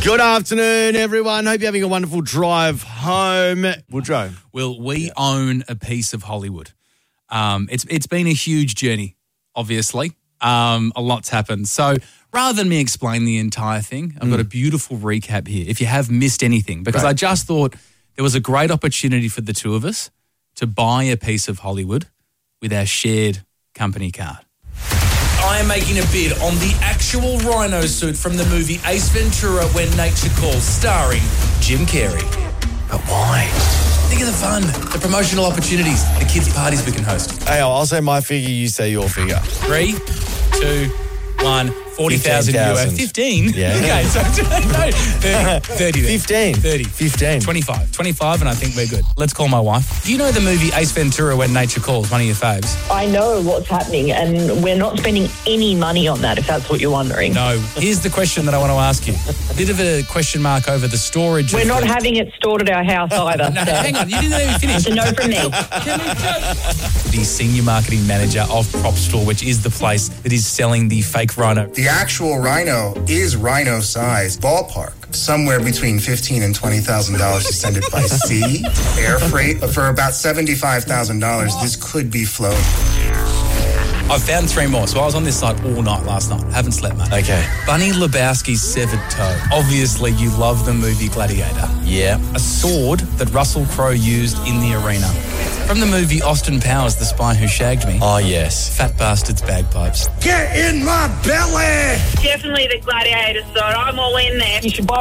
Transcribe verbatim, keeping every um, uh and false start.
Good afternoon, everyone. Hope you're having a wonderful drive home. Woodrow. Well, we own a piece of Hollywood. Um, it's it's been a huge journey, obviously. Um, a lot's happened. So rather than me explain the entire thing, I've mm. got a beautiful recap here if you have missed anything, because right. I just thought there was a great opportunity for the two of us to buy a piece of Hollywood with our shared company card. I am making a bid on the actual rhino suit from the movie Ace Ventura: When Nature Calls, starring Jim Carrey. But why? Think of the fun, the promotional opportunities, the kids' parties we can host. Hey, I'll say my figure, you say your figure. Three, two, one, forty thousand U S. fifteen? Yeah. Okay, so no, thirty. thirty then. fifteen. thirty. fifteen. twenty-five. twenty-five, and I think we're good. Let's call my wife. Do you know the movie Ace Ventura: When Nature Calls, one of your faves? I know what's happening, and we're not spending any money on that, if that's what you're wondering. No. Here's the question that I want to ask you. A bit of a question mark over the storage. We're not the... having it stored at our house either. No, so. hang on. You didn't even finish. It's a no from me. The senior marketing manager of Prop Store, which is the place that is selling the fake rhino. The actual rhino is rhino size, ballpark. Somewhere between fifteen thousand dollars and twenty thousand dollars to send it by sea, air freight. But for about seventy-five thousand dollars, this could be flown. I've found three more. So I was on this site all night last night. Haven't slept, mate. Okay. Bunny Lebowski's severed toe. Obviously, you love the movie Gladiator. Yeah. A sword that Russell Crowe used in the arena. From the movie Austin Powers, The Spy Who Shagged Me. Oh, yes. Fat Bastard's Bagpipes. Get in my belly! Definitely the Gladiator sword. I'm all in there. You should buy